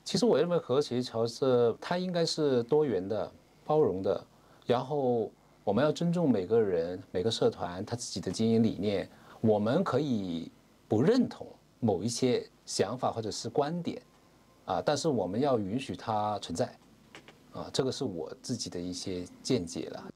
其实我认为和谐桥是它应该是多元的、包容的，然后我们要尊重每个人、每个社团他自己的经营理念。我们可以不认同某一些想法或者是观点，但是我们要允许它存在，这个是我自己的一些见解了。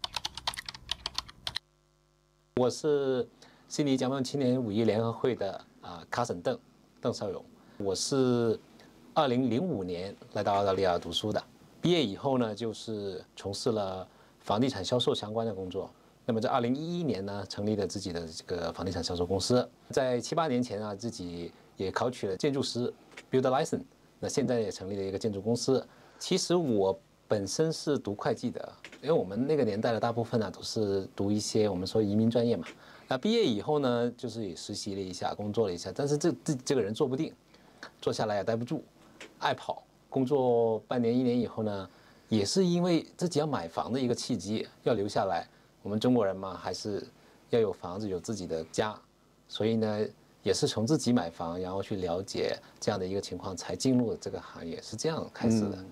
我是悉尼加盟青年5·1联合会的Cousin邓少勇，我是2005年来到澳大利亚读书的，毕业以后呢，就是从事了房地产销售相关的工作。那么在2011年呢，成立了自己的这个房地产销售公司。在7、8年前啊，自己也考取了建筑师 Builder License， 那现在也成立了一个建筑公司。其实我本身是读会计的，因为我们那个年代的大部分呢都是读一些我们说移民专业嘛。那毕业以后呢，就是也实习了一下，工作了一下，但是这个人坐不定，坐下来也待不住，爱跑。工作半年1年以后呢，也是因为自己要买房的一个契机，要留下来。我们中国人嘛，还是要有房子，有自己的家，所以呢，也是从自己买房，然后去了解这样的一个情况，才进入了这个行业，是这样开始的。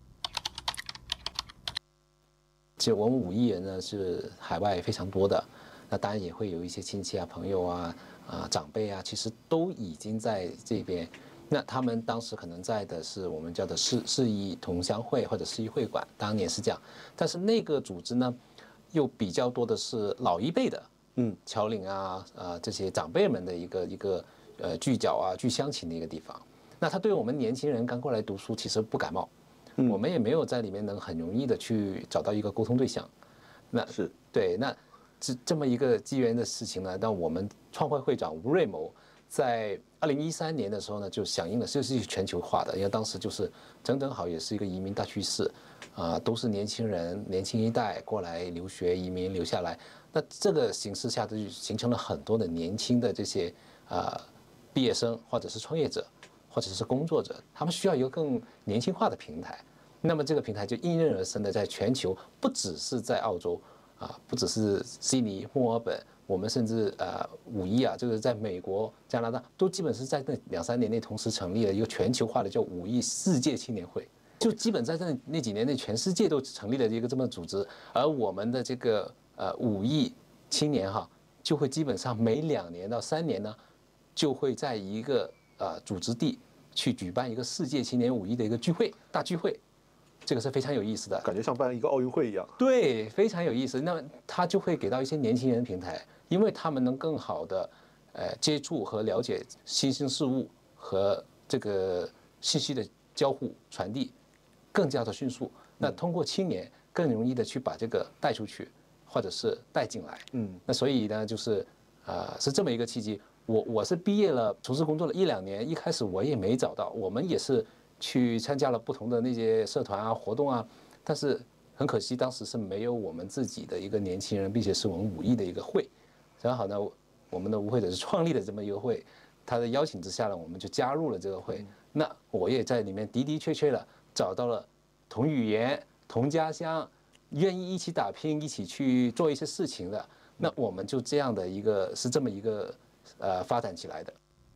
其实我们5亿人呢是海外非常多的，那当然也会有一些亲戚啊、朋友啊、长辈啊，其实都已经在这边。那他们当时可能在的是我们叫的市议同乡会或者市议会馆，当年是这样。但是那个组织呢，又比较多的是老一辈的，侨领啊、这些长辈们的一个聚角啊、聚乡情的一个地方。那他对我们年轻人刚过来读书其实不感冒。我们也没有在里面能很容易的去找到一个沟通对象，那是对，那这么一个机缘的事情呢，那我们创会会长吴瑞谋在2013年的时候呢，就响应了，就是全球化的，因为当时就是正好也是一个移民大趋势，都是年轻人、年轻一代过来留学、移民留下来，那这个形势下就形成了很多的年轻的这些毕业生或者是创业者。或者是工作者，他们需要一个更年轻化的平台。那么这个平台就应运而生的，在全球，不只是在澳洲不只是悉尼、墨尔本，我们甚至5亿就是在美国、加拿大，都基本是在那2、3年内同时成立了一个全球化的叫5亿世界青年会，就基本在那几年内，全世界都成立了一个这么组织，而我们的这个5亿青年就会基本上每2年到3年呢，就会在一个组织地去举办一个世界青年5亿的一个大聚会，这个是非常有意思的， 感觉像办一个奥运会一样。 对，非常有意思。那么他就会给到一些年轻人平台，因为他们能更好的接触和了解新兴事物和这个信息的交互传递更加的迅速。那通过青年更容易的去把这个带出去，或者是带进来。那所以呢，就是是这么一个契机。我是毕业了，从事工作了1、2年，一开始我也没找到，我们也是去参加了不同的那些社团活动但是很可惜当时是没有我们自己的一个年轻人，并且是我们5亿的一个会。正好呢，我们的吴会者是创立了这么一个会，他的邀请之下呢，我们就加入了这个会。那我也在里面的确的找到了同语言、同家乡，愿意一起打拼、一起去做一些事情的。那我们就这样的是这么一个发展起来的。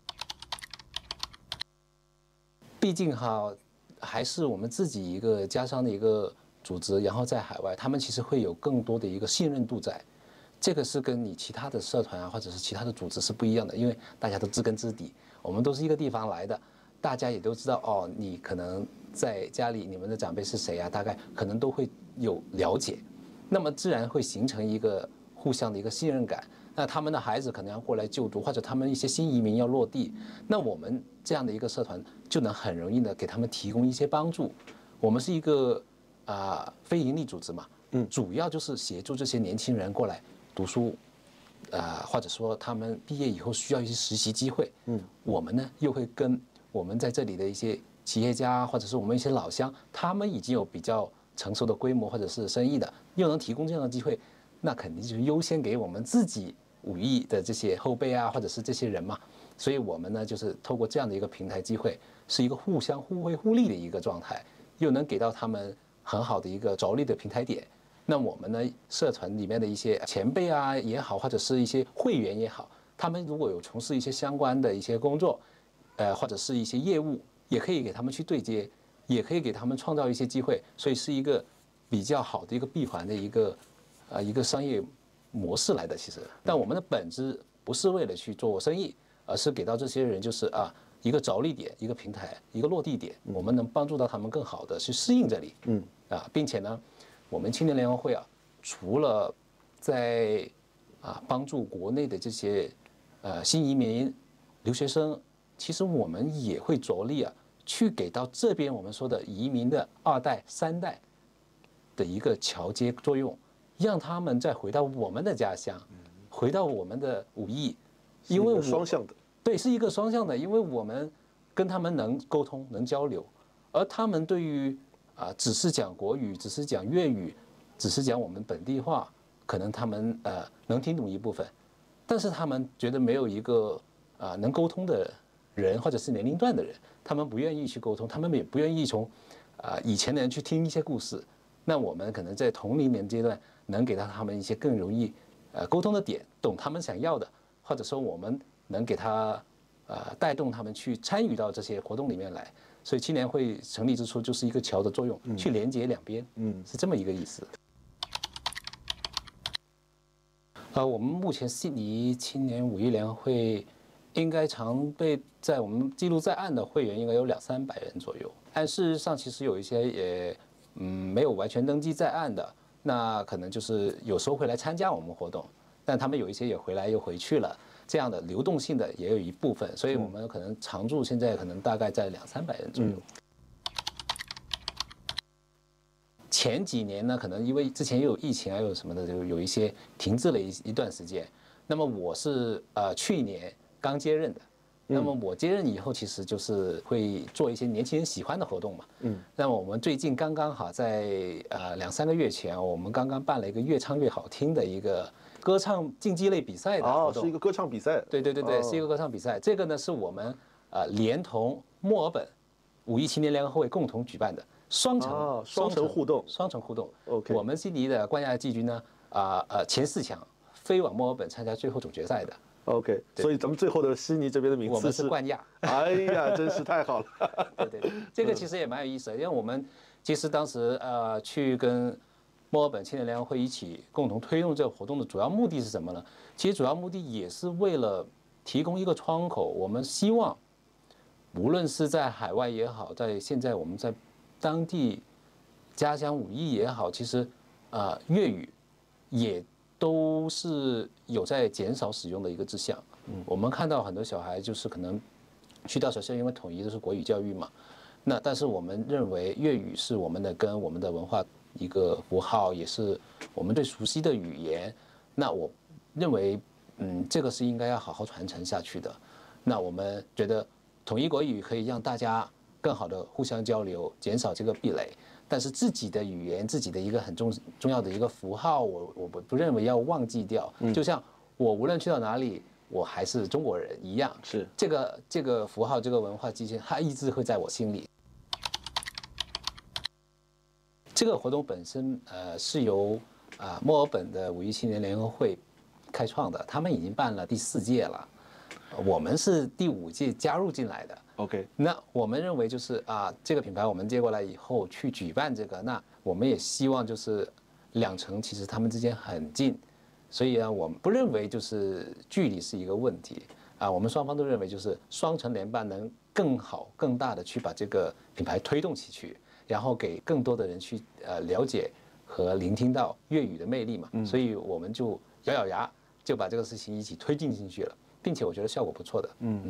毕竟还是我们自己一个家乡的一个组织，然后在海外，他们其实会有更多的一个信任度在。这个是跟你其他的社团或者是其他的组织是不一样的，因为大家都知根知底，我们都是一个地方来的，大家也都知道你可能在家里你们的长辈是谁大概可能都会有了解，那么自然会形成一个互相的一个信任感。那他们的孩子可能要过来就读，或者他们一些新移民要落地，那我们这样的一个社团就能很容易的给他们提供一些帮助。我们是一个非营利组织嘛，主要就是协助这些年轻人过来读书，或者说他们毕业以后需要一些实习机会，我们呢又会跟我们在这里的一些企业家或者是我们一些老乡，他们已经有比较成熟的规模或者是生意的，又能提供这样的机会，那肯定就是优先给我们自己5亿的这些后辈或者是这些人嘛。所以我们呢就是透过这样的一个平台机会，是一个互相互惠互利的一个状态，又能给到他们很好的一个着力的平台点。那我们呢社团里面的一些前辈也好，或者是一些会员也好，他们如果有从事一些相关的一些工作，或者是一些业务， 也可以给他们去对接，也可以给他们创造一些机会，所以是一个比较好的一个闭环的一个商业模式来的。其实，但我们的本质不是为了去做生意，而是给到这些人就是一个着力点，一个平台，一个落地点，我们能帮助到他们更好的去适应这里。并且呢，我们青年联合会除了在帮助国内的这些新移民留学生，其实我们也会着力去给到这边我们说的移民的2代、3代的一个桥接作用，让他们再回到我们的家乡，回到我们的武义，因为双向的， 对，是一个双向的，因为我们跟他们能沟通、能交流，而他们对于只是讲国语、只是讲粤语、只是讲我们本地话，可能他们能听懂一部分，但是他们觉得没有一个能沟通的人，或者是年龄段的人，他们不愿意去沟通，他们也不愿意从以前的人去听一些故事。那我们可能在同龄年阶段能给到他们一些更容易沟通的点，懂他们想要的，或者说我们能给他带动他们去参与到这些活动里面来。所以青年会成立之初就是一个桥的作用，去连接两边，是这么一个意思。我们目前悉尼青年武艺联合会应该常被在我们记录在案的会员应该有200-300人左右。但事实上，其实有一些也没有完全登记在案的，那可能就是有时候会来参加我们活动，但他们有一些也回来又回去了，这样的流动性的也有一部分，所以我们可能常驻现在可能大概在200-300人左右。前几年呢，可能因为之前又有疫情有什么的，就有一些停滞了一段时间。那么我是去年刚接任的，那么我接任以后，其实就是会做一些年轻人喜欢的活动嘛。那么我们最近刚刚好在2-3个月前，我们刚刚办了一个越唱越好听的一个歌唱竞技类比赛的活动。 是一个歌唱比赛。 对，是一个歌唱比赛。这个呢是我们连同墨尔本武艺青年联合会共同举办的。双城互动。 OK， 我们悉尼的冠亚季军呢，前4强飞往墨尔本参加最后总决赛的。 OK， 所以咱们最后的悉尼这边的名次我们是冠亚。 哎呀，真是太好了。 对，这个其实也蛮有意思的，因为我们其实当时去跟墨尔本青年联合会一起共同推动这个活动的主要目的是什么呢？其实主要目的也是为了提供一个窗口，我们希望无论是在海外也好，在现在我们在当地家乡武艺也好，其实粤语也都是有在减少使用的一个志向。我们看到很多小孩就是可能去到学校，因为统一都是国语教育嘛，那但是我们认为粤语是我们的根，我们的文化一个符号，也是我们最熟悉的语言。那我认为这个是应该要好好传承下去的。那我们觉得统一国语可以让大家更好的互相交流，减少这个壁垒。但是自己的语言，自己的一个很重要的一个符号，我不认为要忘记掉。就像我无论去到哪里，我还是中国人一样。 是这个符号，这个文化基线，它一直会在我心里。这个活动本身是由墨尔本的武艺青年联合会开创的，他们已经办了第4届了，我们是第5届加入进来的。 OK， 那我们认为就是这个品牌我们接过来以后去举办这个，那我们也希望就是2城其实他们之间很近，所以我们不认为就是距离是一个问题我们双方都认为就是双城联办能更好更大的去把这个品牌推动起去，然后给更多的人去了解和聆听到粤语的魅力嘛。所以我们就咬牙就把这个事情一起推进进去了，并且我觉得效果不错的。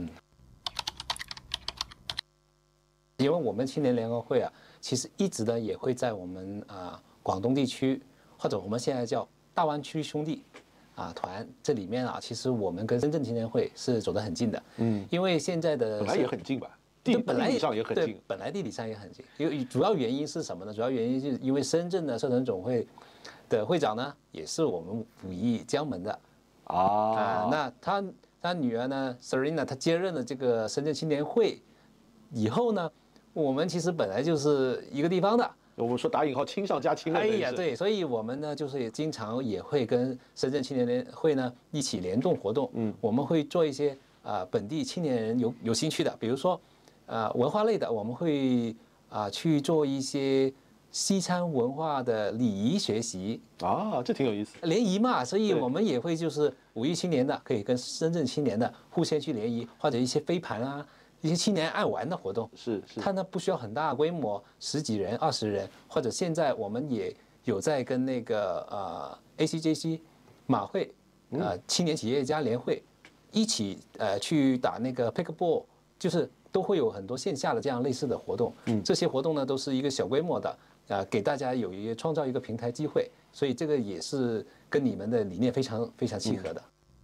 因为我们青年联合会其实一直呢也会在我们广东地区，或者我们现在叫大湾区兄弟团这里面其实我们跟深圳青年会是走得很近的。因为现在的本来也很近吧，地理上也很近。 本来地理上也很近，因为主要原因是什么呢？主要原因是因为深圳的社团总会的会长呢也是我们武艺江门的那他女儿呢 Serena 她接任了这个深圳青年会以后呢，我们其实本来就是一个地方的， 我们说打引号亲上加亲了。 对，所以我们呢就是也经常也会跟深圳青年联会呢一起联动活动。我们会做一些本地青年人有兴趣的，比如说文化类的，我们会去做一些西餐文化的礼仪学习啊，这挺有意思。 联谊嘛，所以我们也会就是5亿青年的可以跟深圳青年的互相去联谊，或者一些飞盘啊，一些青年爱玩的活动。 是， 它呢不需要很大的规模，10几人、20人，或者现在我们也有在跟那个ACJC 马会青年企业家联会一起去打那个 pickleball， 就是都会有很多线下的这样类似的活动。这些活动呢都是一个小规模的。给大家有一个创造一个平台机会，所以这个也是跟你们的理念非常契合的。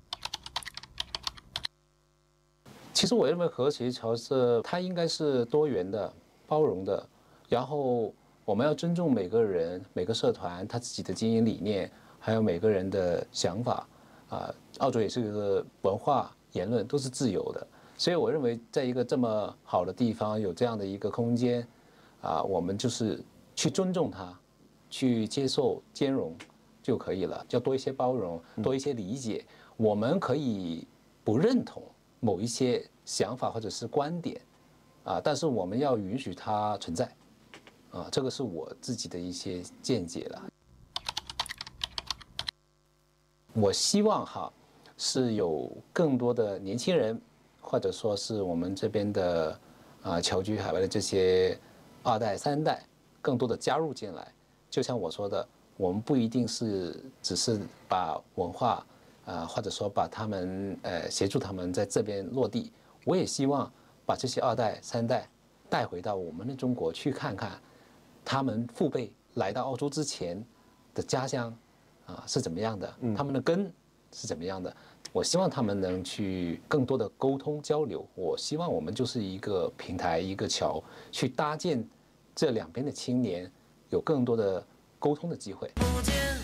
其实我认为和谐侨社它应该是多元的、包容的，然后我们要尊重每个人、每个社团他自己的经营理念，还有每个人的想法。澳洲也是一个文化言论都是自由的，所以我认为在一个这么好的地方有这样的一个空间，我们就是去尊重它，去接受兼容就可以了，要多一些包容，多一些理解。我们可以不认同某一些想法或者是观点，但是我们要允许它存在，这个是我自己的一些见解了。我希望是有更多的年轻人，或者说是我们这边的侨居海外的这些2代、3代。更多的加入进来，就像我说的，我们不一定只是把文化或者说把他们协助他们在这边落地，我也希望把这些2代、3代带回到我们的中国去看看，他们父辈来到澳洲之前的家乡是怎么样的，他们的根是怎么样的。我希望他们能去更多的沟通交流，我希望我们就是一个平台、一个桥，去搭建这两边的青年有更多的沟通的机会。